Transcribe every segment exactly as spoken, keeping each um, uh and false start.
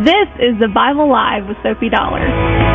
This is the Bible Live with Sophie Dollar.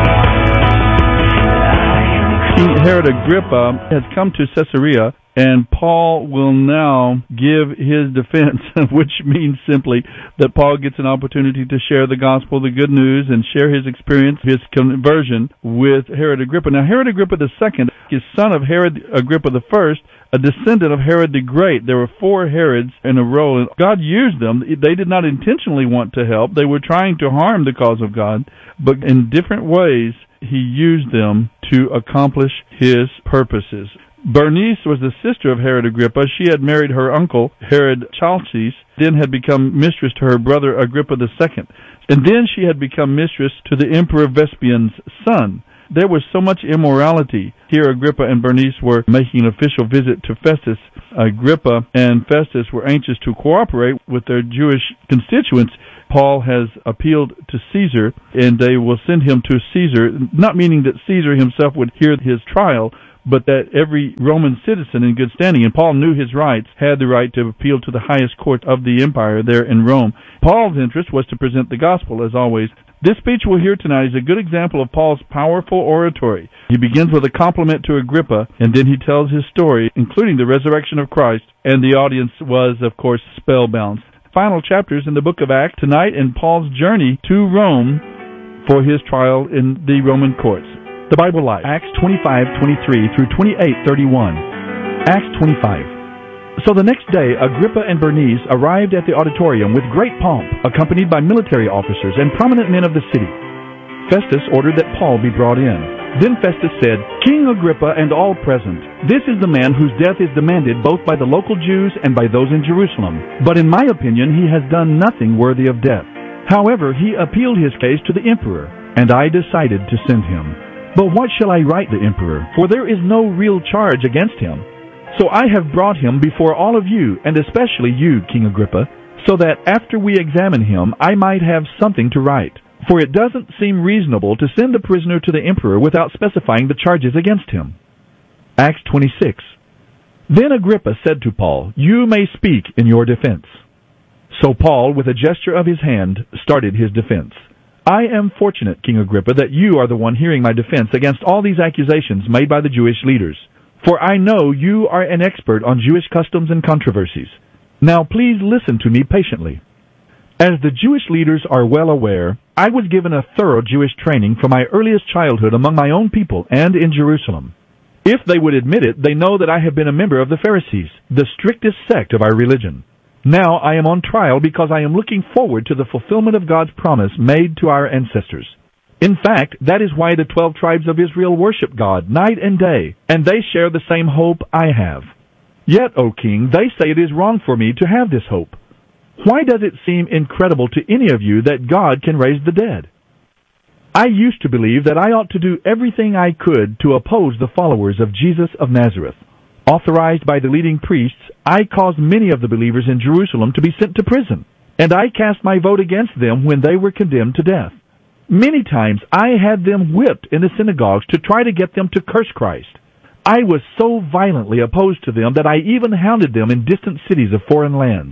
King Herod Agrippa has come to Caesarea, and Paul will now give his defense, which means simply that Paul gets an opportunity to share the gospel, the good news, and share his experience, his conversion with Herod Agrippa. Now, Herod Agrippa the Second is son of Herod Agrippa the First, a descendant of Herod the Great. There were four Herods in a row, and God used them. They did not intentionally want to help. They were trying to harm the cause of God, but in different ways, he used them to accomplish his purposes. Bernice was the sister of Herod Agrippa. She had married her uncle, Herod Chalcis, then had become mistress to her brother Agrippa the Second. And then she had become mistress to the Emperor Vespasian's son. There was so much immorality. Here Agrippa and Bernice were making an official visit to Festus. Agrippa and Festus were anxious to cooperate with their Jewish constituents. Paul has appealed to Caesar, and they will send him to Caesar, not meaning that Caesar himself would hear his trial, but that every Roman citizen in good standing, and Paul knew his rights, had the right to appeal to the highest court of the empire there in Rome. Paul's interest was to present the gospel, as always. This speech we'll hear tonight is a good example of Paul's powerful oratory. He begins with a compliment to Agrippa, and then he tells his story, including the resurrection of Christ, and the audience was, of course, spellbound. Final chapters in the book of Acts tonight in Paul's journey to Rome for his trial in the Roman courts. The Bible Live, Acts twenty-five twenty-three through twenty-eight thirty-one. Acts twenty-five. So the next day, Agrippa and Bernice arrived at the auditorium with great pomp, accompanied by military officers and prominent men of the city. Festus ordered that Paul be brought in. Then Festus said, "King Agrippa and all present, this is the man whose death is demanded both by the local Jews and by those in Jerusalem. But in my opinion, he has done nothing worthy of death. However, he appealed his case to the emperor, and I decided to send him. But what shall I write the emperor? For there is no real charge against him. So I have brought him before all of you, and especially you, King Agrippa, so that after we examine him, I might have something to write. For it doesn't seem reasonable to send the prisoner to the emperor without specifying the charges against him." Acts twenty-six. Then Agrippa said to Paul, "You may speak in your defense." So Paul, with a gesture of his hand, started his defense. "I am fortunate, King Agrippa, that you are the one hearing my defense against all these accusations made by the Jewish leaders. For I know you are an expert on Jewish customs and controversies. Now please listen to me patiently. As the Jewish leaders are well aware, I was given a thorough Jewish training from my earliest childhood among my own people and in Jerusalem. If they would admit it, they know that I have been a member of the Pharisees, the strictest sect of our religion. Now I am on trial because I am looking forward to the fulfillment of God's promise made to our ancestors. In fact, that is why the twelve tribes of Israel worship God night and day, and they share the same hope I have. Yet, O king, they say it is wrong for me to have this hope. Why does it seem incredible to any of you that God can raise the dead? I used to believe that I ought to do everything I could to oppose the followers of Jesus of Nazareth. Authorized by the leading priests, I caused many of the believers in Jerusalem to be sent to prison, and I cast my vote against them when they were condemned to death. Many times I had them whipped in the synagogues to try to get them to curse Christ. I was so violently opposed to them that I even hounded them in distant cities of foreign lands.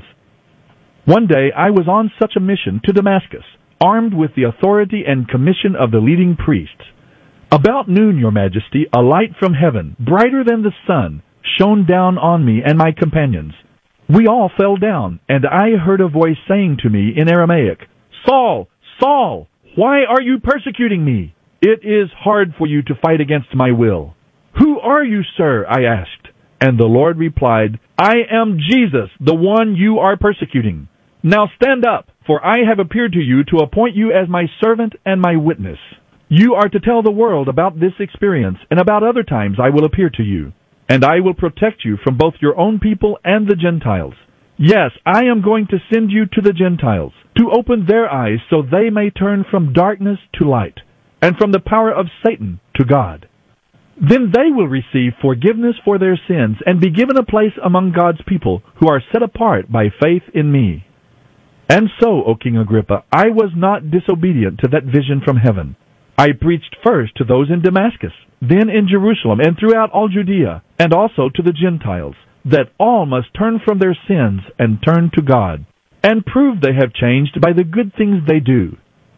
One day I was on such a mission to Damascus, armed with the authority and commission of the leading priests. About noon, Your Majesty, a light from heaven, brighter than the sun, shone down on me and my companions. We all fell down, and I heard a voice saying to me in Aramaic, "Saul, Saul, why are you persecuting me? It is hard for you to fight against my will." "Who are you, sir?" I asked. And the Lord replied, "I am Jesus, the one you are persecuting. Now stand up, for I have appeared to you to appoint you as my servant and my witness. You are to tell the world about this experience, and about other times I will appear to you. And I will protect you from both your own people and the Gentiles. Yes, I am going to send you to the Gentiles, to open their eyes so they may turn from darkness to light, and from the power of Satan to God. Then they will receive forgiveness for their sins and be given a place among God's people who are set apart by faith in me." And so, O King Agrippa, I was not disobedient to that vision from heaven. I preached first to those in Damascus, then in Jerusalem and throughout all Judea, and also to the Gentiles, that all must turn from their sins and turn to God, and prove they have changed by the good things they do.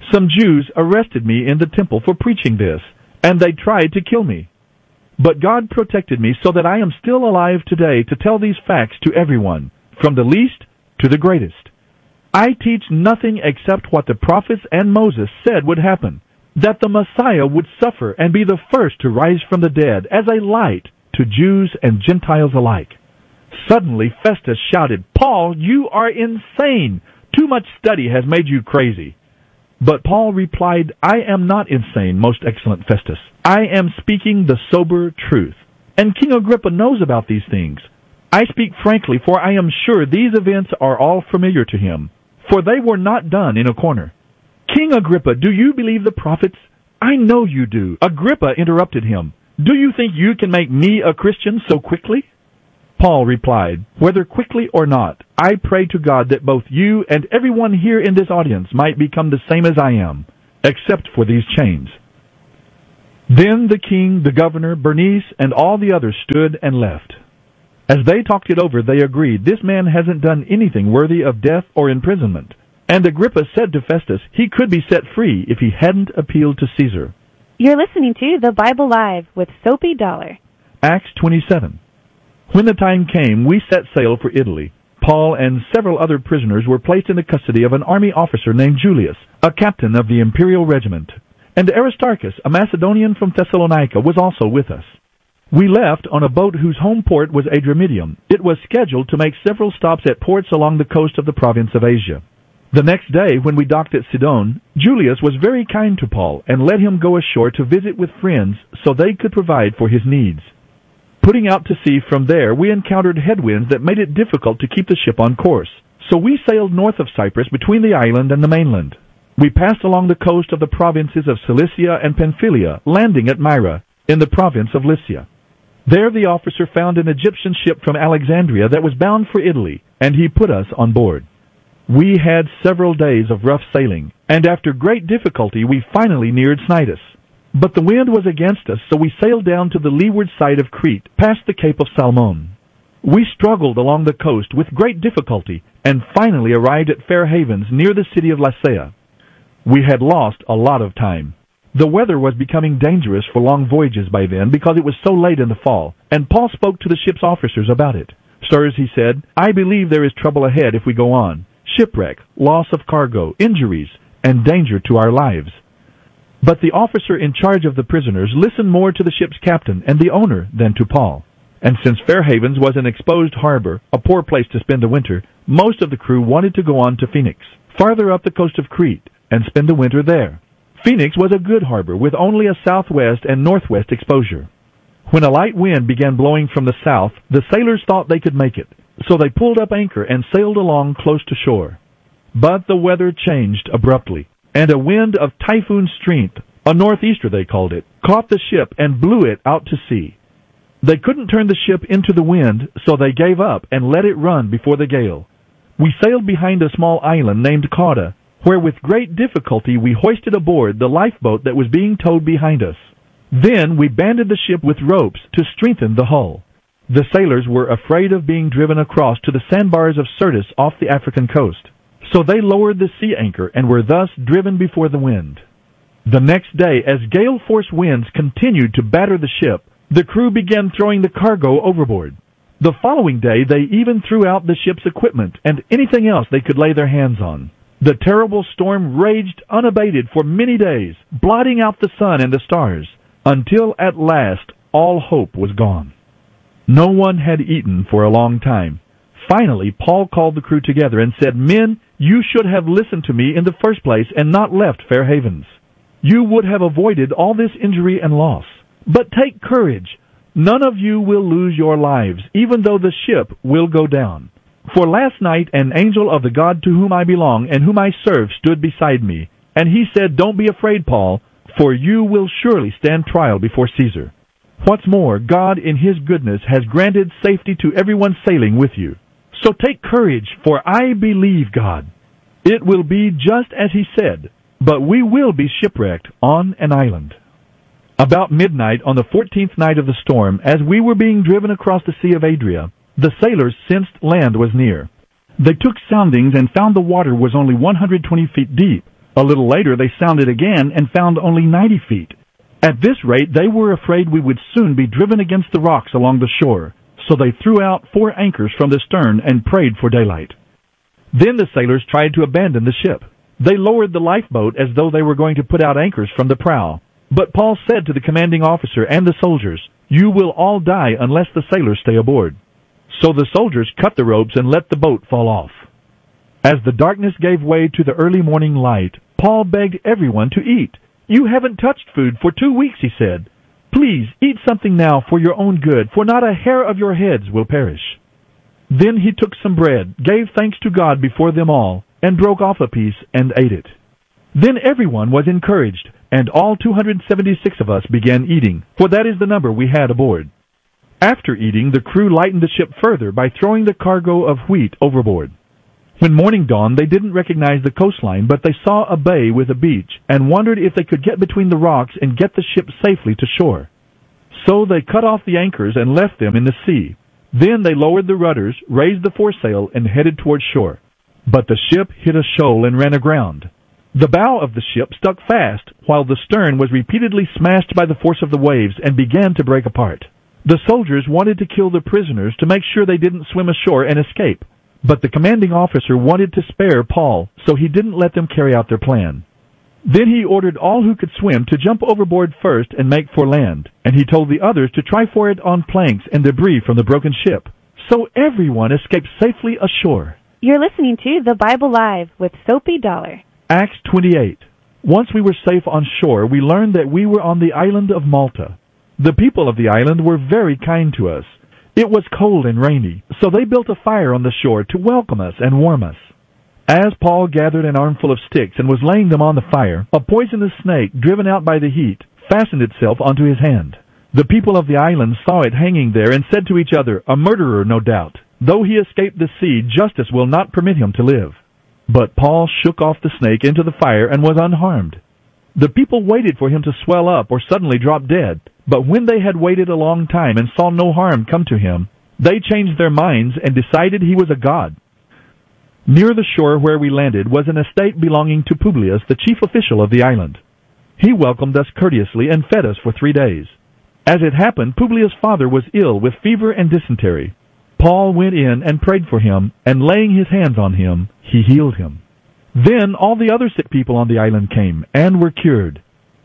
Some Jews arrested me in the temple for preaching this, and they tried to kill me. But God protected me so that I am still alive today to tell these facts to everyone, from the least to the greatest. I teach nothing except what the prophets and Moses said would happen, that the Messiah would suffer and be the first to rise from the dead as a light to Jews and Gentiles alike. Suddenly Festus shouted, "Paul, you are insane! Too much study has made you crazy." But Paul replied, "I am not insane, most excellent Festus. I am speaking the sober truth. And King Agrippa knows about these things. I speak frankly, for I am sure these events are all familiar to him, for they were not done in a corner." "King Agrippa, do you believe the prophets?" "I know you do." Agrippa interrupted him. "Do you think you can make me a Christian so quickly?" Paul replied, "Whether quickly or not, I pray to God that both you and everyone here in this audience might become the same as I am, except for these chains." Then the king, the governor, Bernice, and all the others stood and left. As they talked it over, they agreed, "This man hasn't done anything worthy of death or imprisonment." And Agrippa said to Festus he could be set free if he hadn't appealed to Caesar. You're listening to The Bible Live with Soapy Dollar. Acts twenty-seven. When the time came, we set sail for Italy. Paul and several other prisoners were placed in the custody of an army officer named Julius, a captain of the imperial regiment. And Aristarchus, a Macedonian from Thessalonica, was also with us. We left on a boat whose home port was Adramyttium. It was scheduled to make several stops at ports along the coast of the province of Asia. The next day, when we docked at Sidon, Julius was very kind to Paul and let him go ashore to visit with friends so they could provide for his needs. Putting out to sea from there, we encountered headwinds that made it difficult to keep the ship on course. So we sailed north of Cyprus between the island and the mainland. We passed along the coast of the provinces of Cilicia and Pamphylia, landing at Myra, in the province of Lycia. There the officer found an Egyptian ship from Alexandria that was bound for Italy, and he put us on board. We had several days of rough sailing, and after great difficulty we finally neared Cnidus. But the wind was against us, so we sailed down to the leeward side of Crete, past the Cape of Salmon. We struggled along the coast with great difficulty, and finally arrived at Fair Havens near the city of Lasea. We had lost a lot of time. The weather was becoming dangerous for long voyages by then because it was so late in the fall, and Paul spoke to the ship's officers about it. "Sirs," he said, "I believe there is trouble ahead if we go on. Shipwreck, loss of cargo, injuries, and danger to our lives." But the officer in charge of the prisoners listened more to the ship's captain and the owner than to Paul. And since Fair Havens was an exposed harbor, a poor place to spend the winter, most of the crew wanted to go on to Phoenix, farther up the coast of Crete, and spend the winter there. Phoenix was a good harbor with only a southwest and northwest exposure. When a light wind began blowing from the south, the sailors thought they could make it, so they pulled up anchor and sailed along close to shore. But the weather changed abruptly, and a wind of typhoon strength, a northeaster they called it, caught the ship and blew it out to sea. They couldn't turn the ship into the wind, so they gave up and let it run before the gale. We sailed behind a small island named Cauda, where with great difficulty we hoisted aboard the lifeboat that was being towed behind us. Then we banded the ship with ropes to strengthen the hull. The sailors were afraid of being driven across to the sandbars of Syrtis off the African coast, so they lowered the sea anchor and were thus driven before the wind. The next day, as gale-force winds continued to batter the ship, the crew began throwing the cargo overboard. The following day, they even threw out the ship's equipment and anything else they could lay their hands on. The terrible storm raged unabated for many days, blotting out the sun and the stars, until at last all hope was gone. No one had eaten for a long time. Finally, Paul called the crew together and said, "Men, you should have listened to me in the first place and not left Fair Havens. You would have avoided all this injury and loss. But take courage. None of you will lose your lives, even though the ship will go down. For last night an angel of the God to whom I belong and whom I serve stood beside me, and he said, 'Don't be afraid, Paul, for you will surely stand trial before Caesar.' What's more, God in his goodness has granted safety to everyone sailing with you. So take courage, for I believe God. It will be just as he said, but we will be shipwrecked on an island." About midnight on the fourteenth night of the storm, as we were being driven across the Sea of Adria, the sailors sensed land was near. They took soundings and found the water was only one hundred twenty feet deep, A little later they sounded again and found only ninety feet. At this rate they were afraid we would soon be driven against the rocks along the shore, so they threw out four anchors from the stern and prayed for daylight. Then the sailors tried to abandon the ship. They lowered the lifeboat as though they were going to put out anchors from the prow. But Paul said to the commanding officer and the soldiers, "You will all die unless the sailors stay aboard." So the soldiers cut the ropes and let the boat fall off. As the darkness gave way to the early morning light, Paul begged everyone to eat. "You haven't touched food for two weeks," he said. "Please eat something now for your own good, for not a hair of your heads will perish." Then he took some bread, gave thanks to God before them all, and broke off a piece and ate it. Then everyone was encouraged, and all two hundred seventy-six of us began eating, for that is the number we had aboard. After eating, the crew lightened the ship further by throwing the cargo of wheat overboard. When morning dawned, they didn't recognize the coastline, but they saw a bay with a beach, and wondered if they could get between the rocks and get the ship safely to shore. So they cut off the anchors and left them in the sea. Then they lowered the rudders, raised the foresail, and headed toward shore. But the ship hit a shoal and ran aground. The bow of the ship stuck fast, while the stern was repeatedly smashed by the force of the waves and began to break apart. The soldiers wanted to kill the prisoners to make sure they didn't swim ashore and escape. But the commanding officer wanted to spare Paul, so he didn't let them carry out their plan. Then he ordered all who could swim to jump overboard first and make for land, and he told the others to try for it on planks and debris from the broken ship. So everyone escaped safely ashore. You're listening to The Bible Live with Soapy Dollar. Acts twenty-eight. Once we were safe on shore, we learned that we were on the island of Malta. The people of the island were very kind to us. It was cold and rainy, so they built a fire on the shore to welcome us and warm us. As Paul gathered an armful of sticks and was laying them on the fire, a poisonous snake, driven out by the heat, fastened itself onto his hand. The people of the island saw it hanging there and said to each other, "A murderer, no doubt. Though he escaped the sea, justice will not permit him to live." But Paul shook off the snake into the fire and was unharmed. The people waited for him to swell up or suddenly drop dead, but when they had waited a long time and saw no harm come to him, they changed their minds and decided he was a god. Near the shore where we landed was an estate belonging to Publius, the chief official of the island. He welcomed us courteously and fed us for three days. As it happened, Publius' father was ill with fever and dysentery. Paul went in and prayed for him, and laying his hands on him, he healed him. Then all the other sick people on the island came and were cured.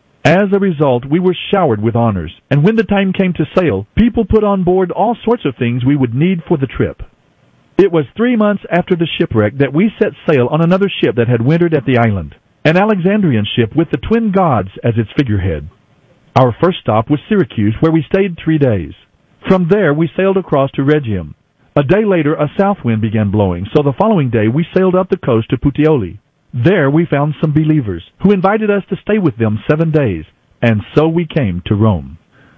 As a result, we were showered with honors, and when the time came to sail, people put on board all sorts of things we would need for the trip. It was three months after the shipwreck that we set sail on another ship that had wintered at the island, an Alexandrian ship with the twin gods as its figurehead. Our first stop was Syracuse, where we stayed three days. From there, we sailed across to Rhegium. A day later, a south wind began blowing, so the following day we sailed up the coast to Puteoli. There we found some believers, who invited us to stay with them seven days, and so we came to Rome.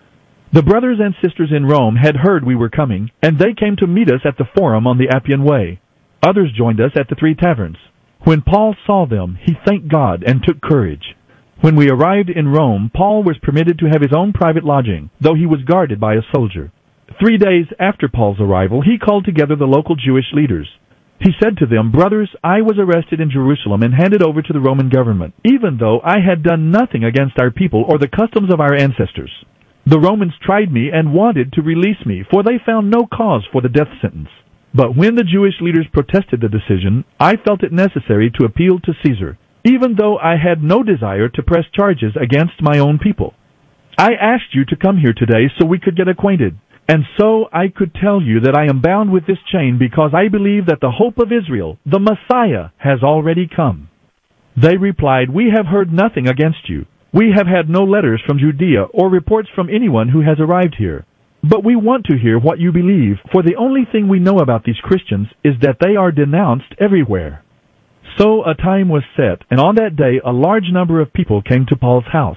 The brothers and sisters in Rome had heard we were coming, and they came to meet us at the Forum on the Appian Way. Others joined us at the Three Taverns. When Paul saw them, he thanked God and took courage. When we arrived in Rome, Paul was permitted to have his own private lodging, though he was guarded by a soldier. Three days after Paul's arrival, he called together the local Jewish leaders. He said to them, "Brothers, I was arrested in Jerusalem and handed over to the Roman government, even though I had done nothing against our people or the customs of our ancestors. The Romans tried me and wanted to release me, for they found no cause for the death sentence. But when the Jewish leaders protested the decision, I felt it necessary to appeal to Caesar, even though I had no desire to press charges against my own people. I asked you to come here today so we could get acquainted, and so I could tell you that I am bound with this chain because I believe that the hope of Israel, the Messiah, has already come." They replied, "We have heard nothing against you. We have had no letters from Judea or reports from anyone who has arrived here. But we want to hear what you believe, for the only thing we know about these Christians is that they are denounced everywhere." So a time was set, and on that day a large number of people came to Paul's house.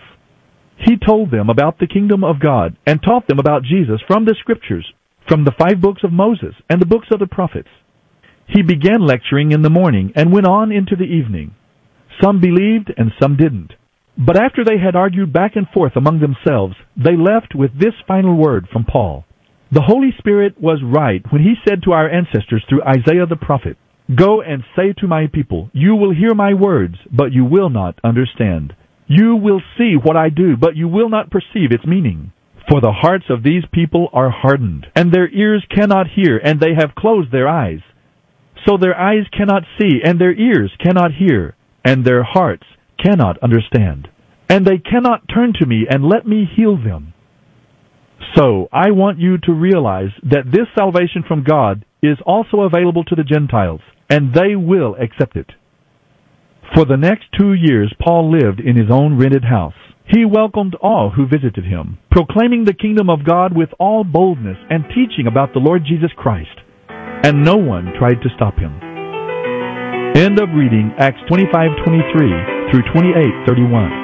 He told them about the kingdom of God and taught them about Jesus from the Scriptures, from the five books of Moses and the books of the prophets. He began lecturing in the morning and went on into the evening. Some believed and some didn't. But after they had argued back and forth among themselves, they left with this final word from Paul. "The Holy Spirit was right when he said to our ancestors through Isaiah the prophet, Go and say to my people, you will hear my words, but you will not understand. You will see what I do, but you will not perceive its meaning. For the hearts of these people are hardened, and their ears cannot hear, and they have closed their eyes. So their eyes cannot see, and their ears cannot hear, and their hearts cannot understand. And they cannot turn to me and let me heal them. So I want you to realize that this salvation from God is also available to the Gentiles, and they will accept it. For the next two years, Paul lived in his own rented house. He welcomed all who visited him, proclaiming the kingdom of God with all boldness and teaching about the Lord Jesus Christ. And no one tried to stop him. End of reading Acts twenty-five twenty-three through twenty-eight thirty-one.